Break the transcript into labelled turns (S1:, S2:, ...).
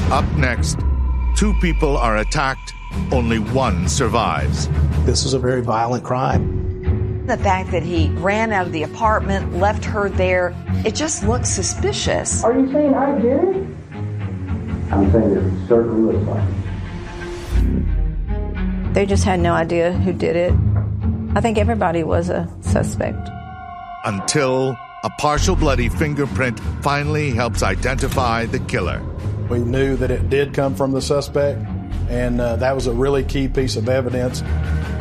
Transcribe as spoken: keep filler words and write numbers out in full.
S1: Up next, two people are attacked, only one survives.
S2: This was a very violent crime.
S3: The fact that he ran out of the apartment, left her there, it just looks suspicious.
S4: Are you saying I did it? I'm saying it certainly looks like it.
S5: They just had no idea who did it. I think everybody was a suspect.
S1: Until a partial bloody fingerprint finally helps identify the killer.
S6: We knew that it did come from the suspect, and uh, that was a really key piece of evidence.